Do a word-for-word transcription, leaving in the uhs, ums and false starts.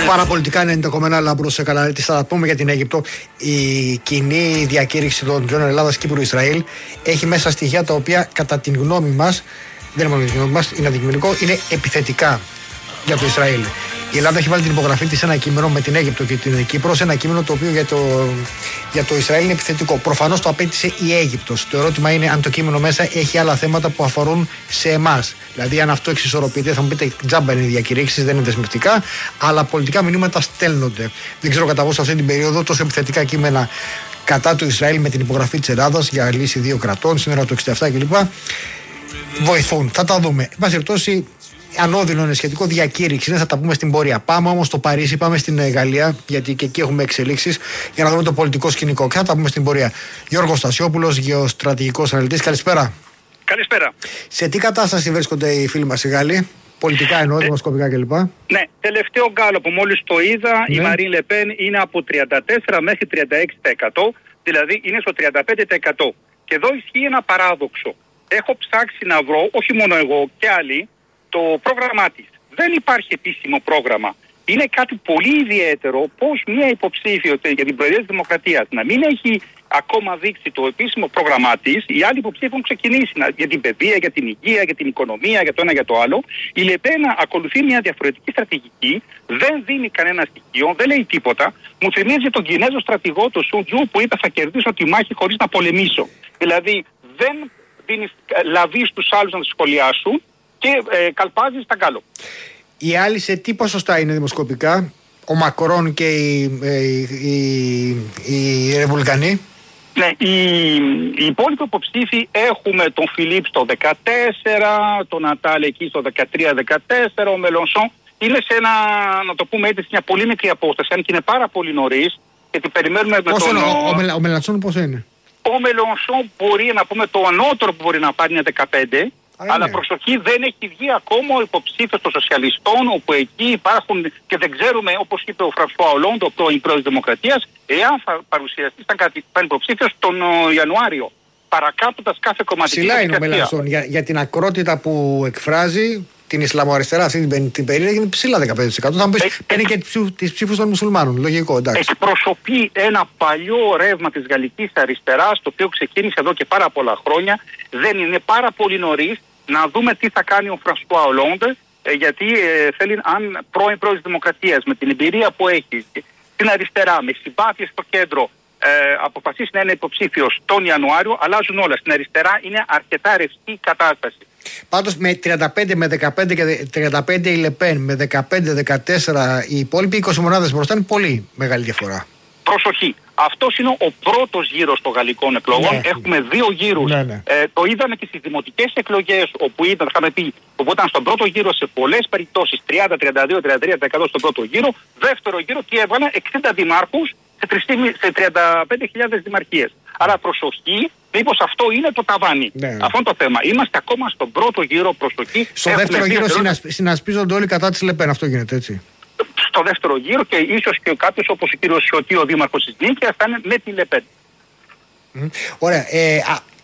Παραπολιτικά είναι ενδεχομένα Λάμπρος Καλαρίτη. Θα τα πούμε για την Αίγυπτο. Η κοινή διακήρυξη των ζώνων Ελλάδα-Κύπρου-Ισραήλ έχει μέσα στοιχεία τα οποία, κατά την γνώμη μας, δεν είναι μόνο τη γνώμη μας, είναι αντικειμενικό, είναι επιθετικά για το Ισραήλ. Η Ελλάδα έχει βάλει την υπογραφή της σε ένα κείμενο με την Αίγυπτο και την Κύπρο, σε ένα κείμενο το οποίο για το, για το Ισραήλ είναι επιθετικό. Προφανώς το απέτησε η Αίγυπτος. Το ερώτημα είναι αν το κείμενο μέσα έχει άλλα θέματα που αφορούν σε εμάς. Δηλαδή, αν αυτό εξισορροπείται, θα μου πείτε τζάμπα είναι οι διακηρύξεις, δεν είναι δεσμευτικά, αλλά πολιτικά μηνύματα στέλνονται. Δεν ξέρω κατά πόσο αυτή την περίοδο τόσο επιθετικά κείμενα κατά του Ισραήλ με την υπογραφή της Ελλάδας για λύση δύο κρατών, σύνορα του εξήντα επτά κλπ. Βοηθούν. Θα τα δούμε. Εν πάση περιπτώσει, ανώδυνο είναι σχετικό, διακήρυξη είναι, θα τα πούμε στην πορεία. Πάμε όμως στο Παρίσι, πάμε στην Γαλλία, γιατί και εκεί έχουμε εξελίξεις, για να δούμε το πολιτικό σκηνικό. Και θα τα πούμε στην πορεία. Γιώργος Στασιόπουλος, γεωστρατηγικός αναλυτής, καλησπέρα. Καλησπέρα. Σε τι κατάσταση βρίσκονται οι φίλοι μας οι Γάλλοι, πολιτικά εννοώ, δημοσκοπικά κλπ? Ναι, τελευταίο γκάλο που μόλις το είδα, ναι. Η Μαρίν Λεπέν είναι από τριάντα τέσσερα μέχρι τριάντα έξι τοις εκατό, δηλαδή είναι στο τριάντα πέντε τοις εκατό. Και εδώ ισχύει ένα παράδοξο. Έχω ψάξει να βρω, όχι μόνο εγώ και άλλοι, το πρόγραμμά της. Δεν υπάρχει επίσημο πρόγραμμα. Είναι κάτι πολύ ιδιαίτερο πως μια υποψήφιο για την Προεδρία της Δημοκρατίας να μην έχει ακόμα δείξει το επίσημο πρόγραμμά της. Οι άλλοι υποψήφοι έχουν ξεκινήσει για την παιδεία, για την υγεία, για την οικονομία, για το ένα για το άλλο. Η Λεπένα ακολουθεί μια διαφορετική στρατηγική, δεν δίνει κανένα στοιχείο, δεν λέει τίποτα. Μου θυμίζει τον Κινέζο στρατηγό, τον Σου Τζου, που είπε θα κερδίσω τη μάχη χωρίς να πολεμήσω. Δηλαδή δεν δίνει λαβή στους άλλους να τη σχολιάσουν και ε, καλπάζει στα γκάλο. Οι άλλοι σε τι ποσοστά είναι δημοσκοπικά, ο Μακρόν και οι, οι, οι, οι Ρεπουμπλικανοί? Ναι, οι, οι υπόλοιποι υποψήφοι έχουμε τον Φιλίπ στο δεκατέσσερα, τον Νατάλ εκεί στο δεκατρία δεκατέσσερα, ο Μελονσόν είναι σε ένα, να το πούμε έτσι, σε μια πολύ μικρή απόσταση, αν και είναι πάρα πολύ νωρίς, γιατί περιμένουμε με πόσο τον... Ο, ο, ο, ο Μελανσόν πόσο είναι? Ο Μελονσόν μπορεί να πούμε το ανώτερο που μπορεί να πάρει είναι δεκαπέντε. Α, αλλά ναι. Προσοχή, δεν έχει βγει ακόμα ο υποψήφιος των σοσιαλιστών, όπου εκεί υπάρχουν και δεν ξέρουμε, όπως είπε ο Φρανσουά Ολόντ, ο πρώην πρόεδρος της Δημοκρατίας, εάν θα παρουσιαστεί σαν κάτι υποψήφιος τον uh, Ιανουάριο, παρακάπτοντας κάθε κομματική ψηλά είναι ο Μελανσόν για, για την ακρότητα που εκφράζει την Ισλαμοαριστερά αυτή την, την περίοδο, είναι ψηλά δεκαπέντε τοις εκατό. Θα μου πεις, παίρνει και τις ψήφους των μουσουλμάνων. Λογικό, εντάξει. Εκπροσωπεί ένα παλιό ρεύμα της γαλλικής αριστεράς, το οποίο ξεκίνησε εδώ και πάρα πολλά χρόνια. Δεν είναι πάρα πολύ νωρίς να δούμε τι θα κάνει ο Φρανσουά Ολόντε, γιατί ε, θέλει, αν πρώην πρόεδρος της Δημοκρατίας, με την εμπειρία που έχει στην αριστερά, με συμπάθειες στο κέντρο, ε, αποφασίσει να είναι υποψήφιος τον Ιανουάριο, αλλάζουν όλα. Στην αριστερά είναι αρκετά ρευστή η κατάσταση. Πάντως με τριάντα πέντε με δεκαπέντε και τριάντα πέντε η Λεπέν, με δεκαπέντε δεκατέσσερα οι υπόλοιποι, είκοσι μονάδες μπροστά, είναι πολύ μεγάλη διαφορά. Προσοχή. Αυτός είναι ο πρώτος γύρος των γαλλικών εκλογών. Ναι. Έχουμε δύο γύρους. Ναι, ναι. Ε, το είδαμε και στις δημοτικές εκλογές, όπου ήταν, είχαμε πει, όπου ήταν στον πρώτο γύρο σε πολλές περιπτώσεις τριάντα, τριάντα δύο, τριάντα τρία τοις εκατό στον πρώτο γύρο. Δεύτερο γύρο και έβαλαν εξήντα δημάρχους σε τριάντα πέντε χιλιάδες δημαρχίες. Άρα προσοχή, μήπως αυτό είναι το ταβάνι. Ναι. Αυτό είναι το θέμα. Είμαστε ακόμα στον πρώτο γύρο, προσοχή. Στο δεύτερο γύρο συνασπ... συνασπίζονται όλοι κατά της Λεπέν. Αυτό γίνεται έτσι. Στο δεύτερο γύρο και ίσως και κάποιος όπως ο κύριος Σιωτή, ο δήμαρχος της Νίκαιας, θα είναι με τη Λεπέν. Mm. Ωραία. Ε, α,